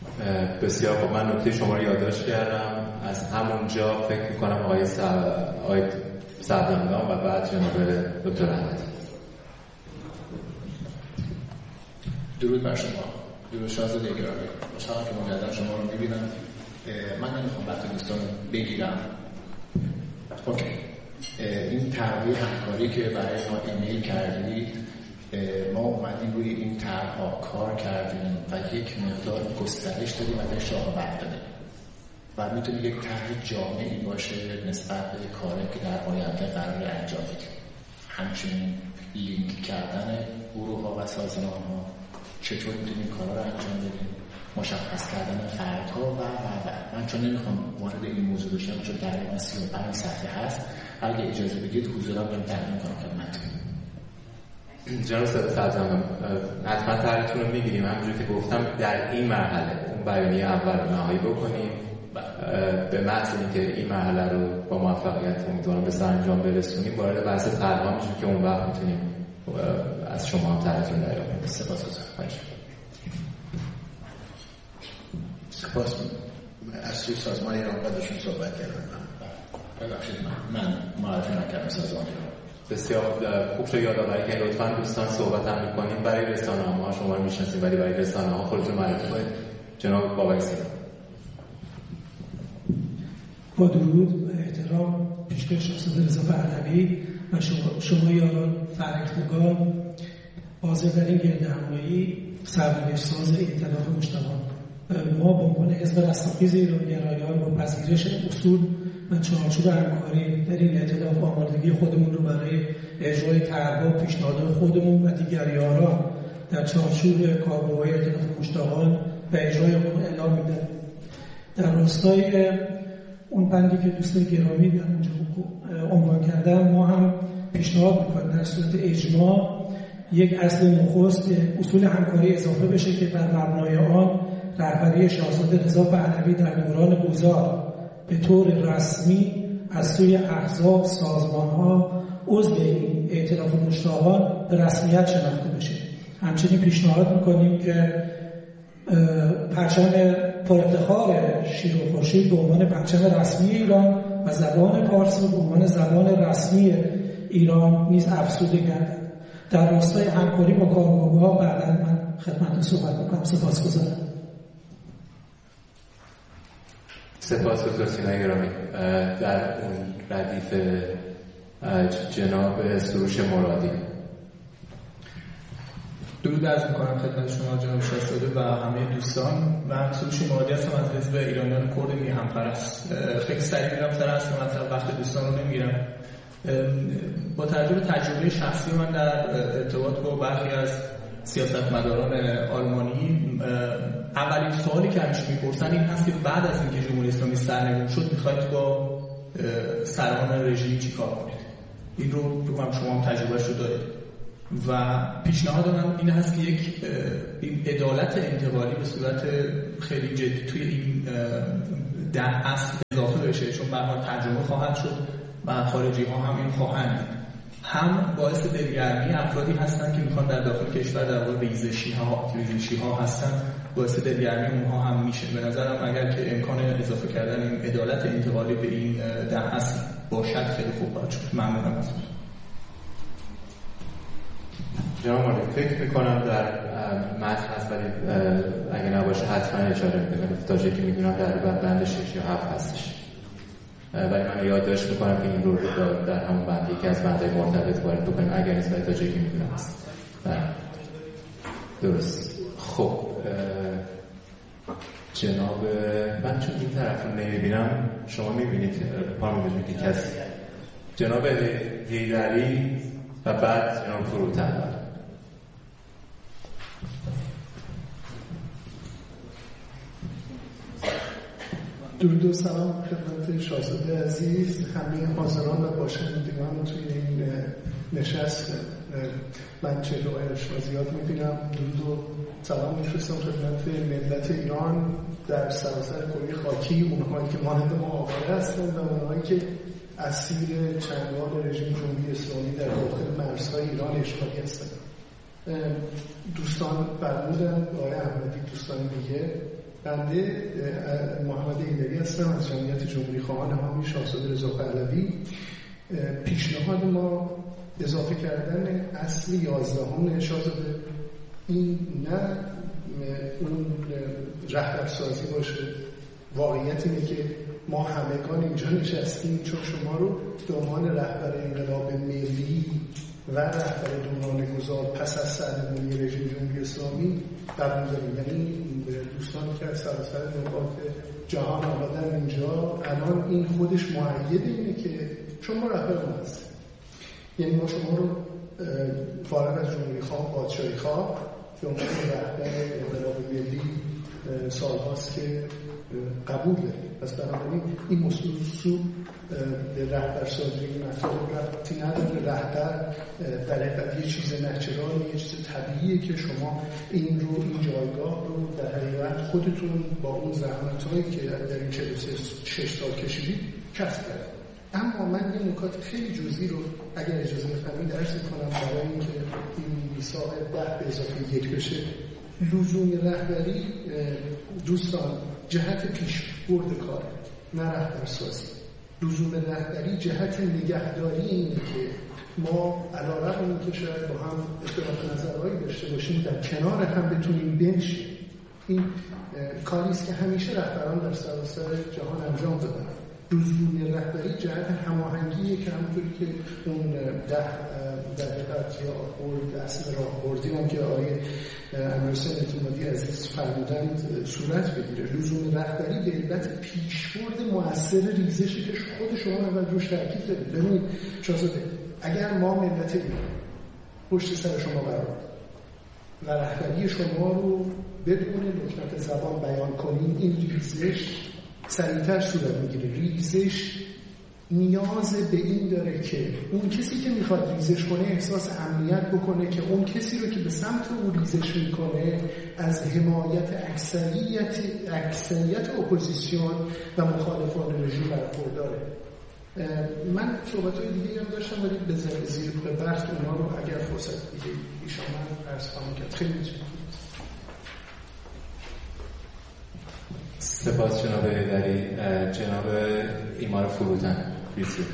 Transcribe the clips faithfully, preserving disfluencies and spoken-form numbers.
بسیار خب، من نکته شما رو یادداشت کردم. از همونجا فکر میکنم آقای صدرنگام و بعد جناب دکتر احمدی. درود بر شما. درود شاهزاده گرامی. خوشحالم که مجددا شما رو میبینم. من نمیخوام وقت دوستان بگیرم. اوکی. این طرحی همکاری که برای ما ایمیل کردید، ما اومدیم روی این طرح‌ها کار کردیم و یک مقدار گسترش دادیم و بهش راه برداریم و میتونه یک طرح جامعی باشه نسبت به کاری که در آینده قرار انجام بدیم. همچنین لینک کردن گروه‌ها و سازمان‌ها، چطور میتونیم کارا رو انجام بدیم، مشخص کردن فردها و و و من چون نمیخوام وارد این موضوع بشم چون تقریبا سی و پنج صفحه هست، اگه اجازه بدید حضورم رو تقدیم کنم خدمتتون. جناب صدرنگام، حتما طرحتون رو میگیریم. همونجوری که گفتم در این مرحله اون بیانیه اول رو نهایی بکنیم، به محض اینکه این مرحله رو با موفقیت امیدوارم به سرانجام برسونیم وارد بحث طرح‌ها میشیم که اون وقت میتونیم از شما هم طرحتون دریافت کنیم. سپاسگزارم. سپاس. از سوی سازمان ایران قدرشون صحبت کردم. ببخشید من من معرفی نکردم سازمان ایران. بسیار خوب شد یادآوری که لطفاً دوستان صحبت هم می‌کنیم. برای رسانه‌ها ما شما رو می‌شناسیم ولی برای رسانه‌ها خودتون معرفی کنید. جناب بابایی سینا. با درود و احترام پیشکش شاهزاده رضا پهلوی و شما شما یاران فرهیختگان حاضر در این گردهمایی سرنوشت‌ساز ائتلاف مجتمع. ما به عنوان حزب رستاخیز ایرانگرایان با پذیرش اصول و چارچوب همکاری در این ائتلاف آمادگی خودمون رو برای اجرای طرح‌ها، پیشنهادات خودمون و دیگر یاران در چارچوب کارگروهای ائتلاف مشتاقان و اجرای اون اعلام میدم. در راستای اون بندی که دوستان گرامی در اونجا عنوان کردن، ما هم پیشنهاد میکنیم در صورت اجماع یک اصل نخست اصول همکاری اضافه بشه که بر مبنای آن رهبری شاهزاده رضا پهلوی در دوران گذار به طور رسمی از سوی احزاب، سازمان‌ها عضو این ائتلاف مشتاقان به رسمیت شناخته بشه. همچنین پیشنهاد میکنیم که پرچم پر افتخار شیر و خورشید به عنوان پرچم رسمی ایران و زبان پارسی به عنوان زبان رسمی ایران نیز افزوده گردد. در راستای همکاری با کارگروه‌ها بعداً من خدمتتون صحبت می‌کنم. سپاسگزارم. سپاس دکتر سینای گرامی. در اون ردیف جناب سروش مرادی. درود عرض می‌کنم خدمت شما جناب شاهزاده و همه دوستان. من سروش مرادی هستم از حزب ایرانیان کرد میهن‌پرست. خیلی سریع میرم سر اصل مطلب، وقت دوستان رو نمیگیرم. با توجه به تجربه شخصی من در ارتباط با برخی از سیاستمداران آلمانی، اولین سوالی که همیشه میپرسن این هست که بعد از اینکه جمهوری اسلامی سرنگون شد میخواید با سران رژیم چی کار کنید. این رو بگم شما هم تجربهش رو دارید و پیشنهاد من این هست که یک این عدالت انتقالی به صورت خیلی جدی توی این ده اصل اضافه بشه، چون به هر حال ترجمه خواهد شد و خارجی ها هم این خواهند. هم باعث دلگرمی افرادی هستن که میخوان در داخل کشور در واقع ریزشی ها ریزشی ها هستن، باعث دلگرمی اونها هم میشه. به نظرم اگر که امکان اضافه کردن این عدالت انتقالی به این ده اصل باشد خیلی خوب خواهد شد. ممنونم از جناب مالی. فکر میکنم در متن هست ولی اگه نباشه حتما اشاره میکنم تاجه که میدونم در بند شش یا هفت هستش، ولی من یادداشت میکنم که این رو در همون بند یکی از بندهای مرتبط وارد بکنیم اگر نیست ولی تاجه که میدونم هست. درست. خب جناب من چون این طرف رو نمیبینم، شما میبینید پا میبینید که کسی جناب حیدری و بعد جناب فروتن. درود و سلام خدمت شاهزاده عزیز، همه حاضران و باشندگان توی این نشست. من چهره و ارشادیات میبینم. درود و سلام میفرستم خدمت ملت ایران در سراسر کره خاکی، اونهایی که مانند ما آواره هستند و اونهایی که اسیر چنگال رژیم جمهوری اسلامی در داخل مرزهای ایران اشغالی هستند. دوستان فرمودن، آقای احمدی دوستان دیگه بنده محمد ایدری هستم از جمعیت جمهوری خواهان حامی شاهزاده رضا پهلوی. پیشنهاد ما اضافه کردن اصل یازدهم شاهزاده، این نه اون رهبرسازی باشه. واقعیت اینه که ما همگان اینجا نشستیم چون شما رو به عنوان رهبر انقلاب ملی و رهبر دوران گذار پس از سرنگونی رژیم جمهوری اسلامی قبول داریم. یعنی دوستانی که از سراسر نقاط جهان آمدن اینجا، الان این خودش مؤید اینه که شما رهبر ما هستید. یعنی ما شما رو فارغ از جمهوری خواه پادشاهی خواه به عنوان رهبر انقلاب ملی سالهاست که قبول داریم. پس بنابراین این موضوع به رهبرسازی مطلب ربطی نداره. رهبر در حقیقت یه چیز نچرالی، یه چیز طبیعیه که شما این رو این جایگاه رو در حقیقت خودتون با اون زحمت‌هایی که در این چهل و شش سال کشیدید کسب کردید. اما من یه نکات خیلی جزئی رو اگر اجازه بفرمایید عرض می‌کنم برای اینکه این میثاق ده به اضافه یک بشه. لزوم رهبری دوستان جهت پیشبرد کاره، نه رهبرسازی. لزوم رهبری جهت نگهداری اینه که ما علیرغم اینکه شاید با هم اختلاف نظرهایی داشته باشیم در کنار هم بتونیم بنشیم. این کاری است که همیشه رهبران در سراسر جهان انجام دادن. لزوم رهبری جهت هماهنگیه که همونطوری که اون ده در حقیقت یا خورد اصل راهبردی هم که آقای امیرحسین اعتمادی عزیز فرمودند صورت بگیره. لزوم رهبری به علت پیشبرد مؤثر ریزشی که خود شما اول روش تاکید دارید. ببینید شاهزاده، اگر ما ملت ایران پشت سر شما قرار و رهبری شما رو بدون لکنت زبان بیان کنیم، این ریزش سریعتر صورت میگیره. ریزش نیاز به این داره که اون کسی که میخواد ریزش کنه احساس امنیت بکنه که اون کسی رو که به سمت اون ریزش میکنه از حمایت اکثریت اکثریت اپوزیسیون و مخالفان رژیم برخورداره. من صحبت‌های دیگه هم داشتم ولی به زیر به وقت اونا رو اگر فرصت دیگه ایشان من عرض خواهم کرد. خیلی متشکرم. سپاس جناب ایدری. جناب ایمار فروتن بیسید.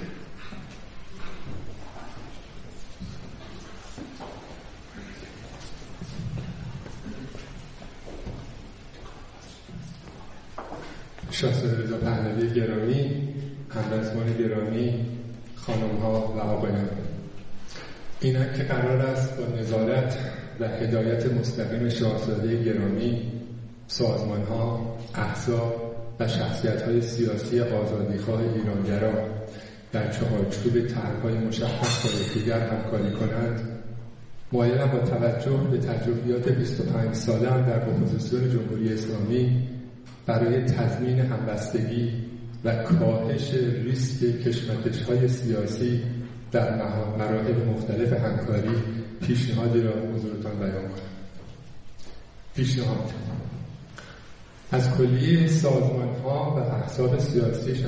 شاهزاده رضا پهلوی گرامی، همرزمان گرامی، خانم‌ها و آقایان، اینک که قرار است با نظارت و هدایت مستقیم شاهزاده گرامی، سازمان‌ها، احزاب و شخصیت‌های سیاسی آزادیخواه ایرانگرا در چارچوب طرح‌های مشخص با یکدیگر همکاری کنند، مایلم با توجه به تجربیات بیست و پنج ساله‌ام در اپوزیسیون جمهوری اسلامی برای تضمین همبستگی و کاهش ریسک کشمکش‌های سیاسی در مراحل مختلف همکاری پیشنهادی را حضورتان بیان کنم. پیشنهاد: از کلیه سازمان‌ها و احزاب سیاسی